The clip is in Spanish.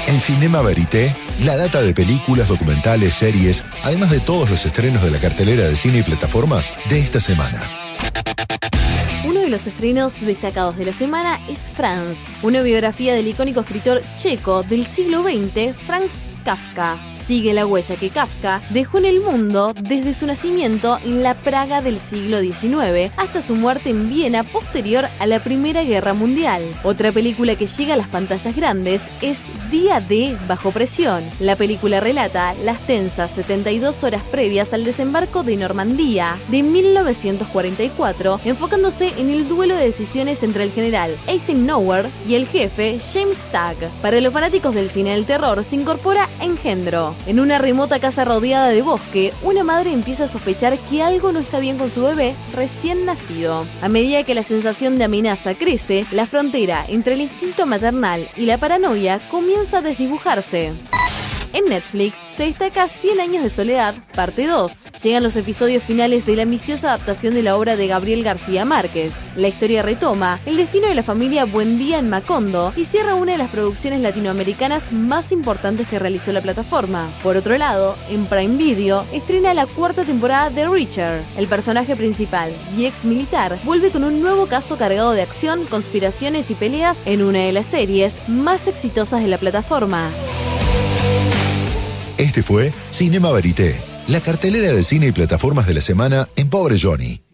En Cinema Verité, la data de películas, documentales, series, además de todos los estrenos de la cartelera de cine y plataformas de esta semana. Uno de los estrenos destacados de la semana es Franz, una biografía del icónico escritor checo del siglo XX, Franz Kafka. Sigue la huella que Kafka dejó en el mundo desde su nacimiento en la Praga del siglo XIX hasta su muerte en Viena posterior a la Primera Guerra Mundial. Otra película que llega a las pantallas grandes es Día D bajo presión. La película relata las tensas 72 horas previas al desembarco de Normandía de 1944, enfocándose en el duelo de decisiones entre el general Eisenhower y el jefe James Stagg. Para los fanáticos del cine del terror se incorpora Engendro. En una remota casa rodeada de bosque, una madre empieza a sospechar que algo no está bien con su bebé recién nacido. A medida que la sensación de amenaza crece, la frontera entre el instinto maternal y la paranoia comienza a desdibujarse. En Netflix se destaca 100 años de soledad, parte 2. Llegan los episodios finales de la ambiciosa adaptación de la obra de Gabriel García Márquez. La historia retoma el destino de la familia Buendía en Macondo y cierra una de las producciones latinoamericanas más importantes que realizó la plataforma. Por otro lado, en Prime Video estrena la 4ª temporada de Reacher. El personaje principal y ex militar vuelve con un nuevo caso cargado de acción, conspiraciones y peleas en una de las series más exitosas de la plataforma. Este fue Cinema Verité, la cartelera de cine y plataformas de la semana en Pobre Johnny.